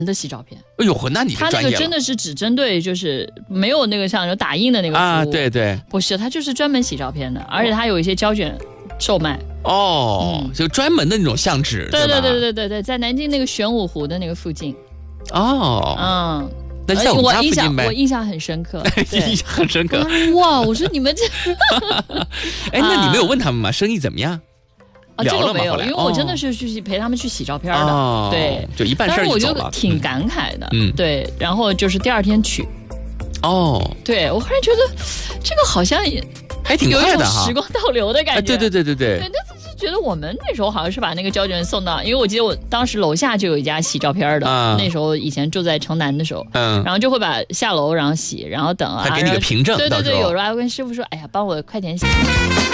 的洗照片。 哎呦，那你这专业了。 他那个真的是只针对就是没有那个像有打印的那个服务啊，对对， 不是，他就是专门洗照片的，而且他有一些胶卷售卖。 哦，就专门的那种相纸。 对吧对对对对对，在南京那个玄武湖的那个附近。 哦， 嗯。 那像我们家附近呗， 我印象很深刻， 印象很深刻。 哇，我说你们这， 哎，那你没有问他们吗？生意怎么样？ 这个没有，因为我真的是去陪他们去洗照片的，对， 就一办事就走了。 我就挺感慨的，对。然后就是第二天取，对我忽然觉得这个好像也还挺快的哈， 有一种时光倒流的感觉。 对。 对，那觉得我们那时候好像是把那个胶卷送到，因为我记得我当时楼下就有一家洗照片的，那时候以前住在城南的时候，然后就会把下楼然后洗，然后等啊， 他给你个凭证， 对，有时候还会跟师傅说，哎呀，帮我快点洗。